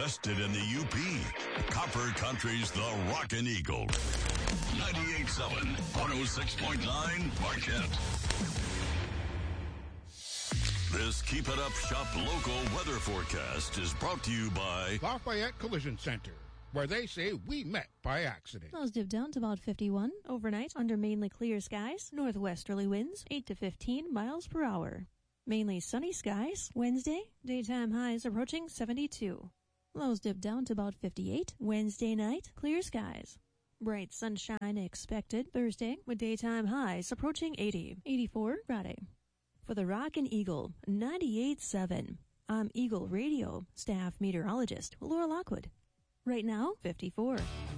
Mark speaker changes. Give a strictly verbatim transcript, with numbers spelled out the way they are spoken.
Speaker 1: invested in the U P. Copper Country's The Rockin' Eagle. ninety-eight point seven, one oh six point nine, Marquette. This Keep It Up Shop local weather forecast is brought to you by
Speaker 2: Lafayette Collision Center, where they say we met by accident.
Speaker 3: Clouds dip down to about fifty-one. Overnight, under mainly clear skies, northwesterly winds, eight to fifteen miles per hour. Mainly sunny skies. Wednesday, daytime highs approaching seventy-two. Lows dip down to about fifty-eight. Wednesday night, clear skies. Bright sunshine expected Thursday, with daytime highs approaching eighty. eighty-four Friday. For the Rockin' Eagle, ninety-eight point seven. I'm Eagle Radio staff meteorologist Laura Lockwood. Right now, fifty-four.